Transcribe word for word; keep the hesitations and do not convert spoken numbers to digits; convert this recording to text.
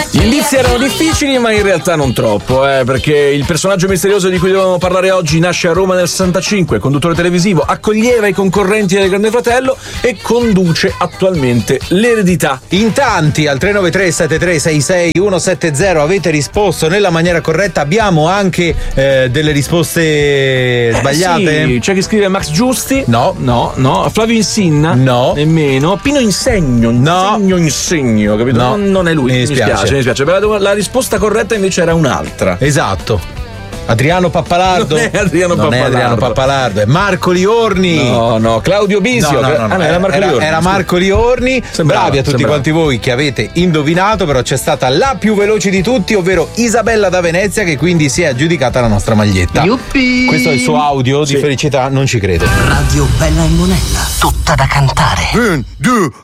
Gli indizi erano difficili, ma in realtà non troppo, eh, perché il personaggio misterioso di cui dovevamo parlare oggi nasce a Roma nel sessantacinque, conduttore televisivo, accoglieva i concorrenti del Grande Fratello e conduce attualmente l'Eredità. In tanti al tre nove tre sette tre sei sei uno sette zero avete risposto nella maniera corretta. Abbiamo anche eh, delle risposte sbagliate. Eh sì, c'è chi scrive Max Giusti. No. No, no. Flavio Insinna. No. Nemmeno. Pino Insegno. No. Insegno, Insegno, capito? No. Non, non è lui. Mi Mi dispiace. spiace, mi spiace. La, la risposta corretta invece era un'altra. Esatto. Adriano Pappalardo. Non è Adriano non Pappalardo. è Adriano Pappalardo, è Marco Liorni. No, no, Claudio Bisio. No, no, no, no. Ah, no, era Marco era, Liorni. era Marco Liorni. Sembrava, Bravi a tutti sembrava. quanti voi che avete indovinato, però c'è stata la più veloce di tutti, ovvero Isabella da Venezia, che quindi si è aggiudicata la nostra maglietta. Yuppi. Questo è il suo audio Sì. di felicità, non ci credo. Radio Bella e Monella, tutta da cantare. Un, due,